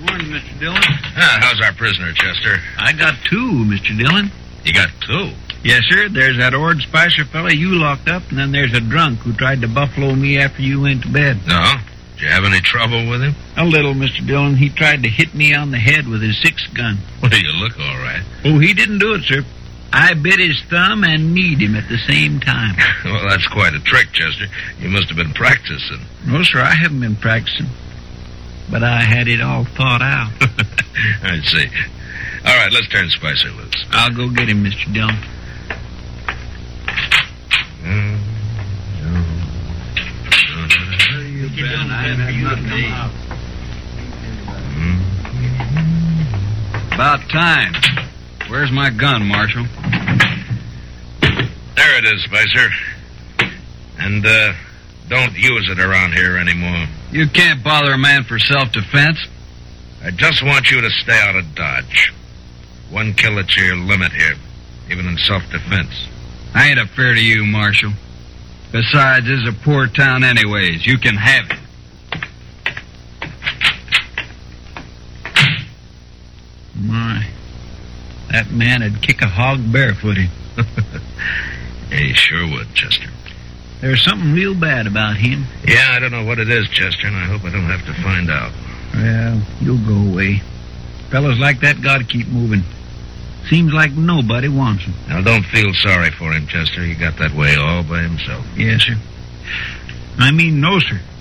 Morning, Mr. Dillon. How's our prisoner, Chester? I got 2, Mr. Dillon. You got 2? Yes, sir. There's that Ord Spicer fella you locked up, and then there's a drunk who tried to buffalo me after you went to bed. No? Did you have any trouble with him? A little, Mr. Dillon. He tried to hit me on the head with his 6 gun. Well, you look all right. Oh, he didn't do it, sir. I bit his thumb and kneed him at the same time. Well, that's quite a trick, Chester. You must have been practicing. No, sir, I haven't been practicing. But I had it all thought out. I see. All right, let's turn Spicer loose. I'll go get him, Mr. Dillon. Where you been? I haven't had nothing to eat. About time. Where's my gun, Marshal? There it is, Spicer. And, don't use it around here anymore. You can't bother a man for self-defense. I just want you to stay out of Dodge. 1 kill at your limit here, even in self-defense. I ain't afraid of you, Marshal. Besides, this is a poor town anyways. You can have it. My, that man'd kick a hog barefooted. He sure would, Chester. There's something real bad about him. Yeah, I don't know what it is, Chester, and I hope I don't have to find out. Well, you'll go away. Fellas like that gotta keep moving. Seems like nobody wants him. Now, don't feel sorry for him, Chester. He got that way all by himself. Yes, sir. I mean, no, sir.